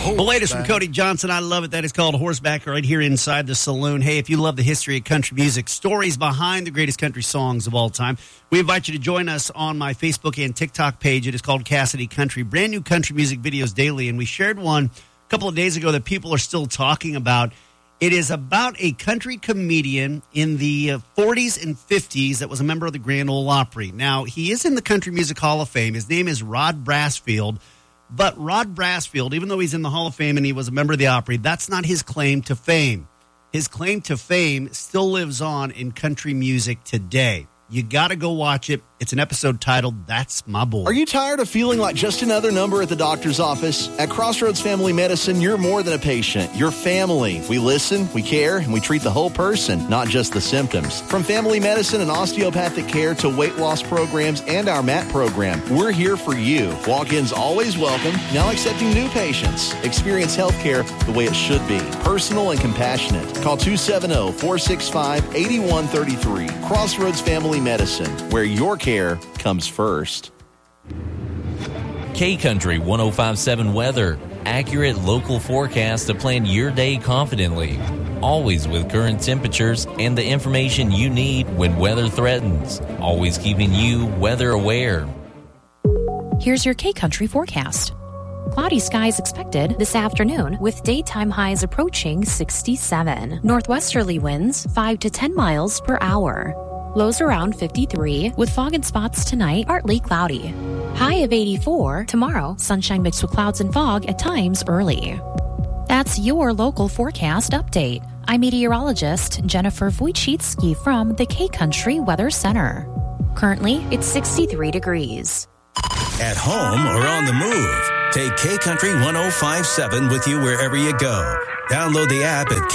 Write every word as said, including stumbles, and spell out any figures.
The latest from Cody Johnson. I love it. That is called Horseback right here inside the saloon. Hey, if you love the history of country music, stories behind the greatest country songs of all time, we invite you to join us on my Facebook and TikTok page. It is called Cassidy Country. Brand new country music videos daily. And we shared one a couple of days ago that people are still talking about. It is about a country comedian in the forties and fifties that was a member of the Grand Ole Opry. Now, he is in the Country Music Hall of Fame. His name is Rod Brasfield. But Rod Brasfield, even though he's in the Hall of Fame and he was a member of the Opry, that's not his claim to fame. His claim to fame still lives on in country music today. You got to go watch it. It's an episode titled, That's My Boy. Are you tired of feeling like just another number at the doctor's office? At Crossroads Family Medicine, you're more than a patient. You're family. We listen, we care, and we treat the whole person, not just the symptoms. From family medicine and osteopathic care to weight loss programs and our M A T program, we're here for you. Walk-ins always welcome, now accepting new patients. Experience healthcare the way it should be, personal and compassionate. Call two seven zero, four six five, eight one three three. Crossroads Family Medicine, where your care comes first. K-Country one oh five point seven weather. Accurate local forecast to plan your day confidently. Always with current temperatures and the information you need when weather threatens. Always keeping you weather aware. Here's your K-Country forecast. Cloudy skies expected this afternoon with daytime highs approaching sixty-seven. Northwesterly winds five to ten miles per hour. Lows around fifty-three with fog in spots tonight, partly cloudy. High of eighty-four tomorrow, sunshine mixed with clouds and fog at times early. That's your local forecast update. I'm meteorologist Jennifer Wojcicki from the K-Country Weather Center. Currently, it's sixty-three degrees. At home or on the move, take K-Country one oh five point seven with you wherever you go. Download the app at K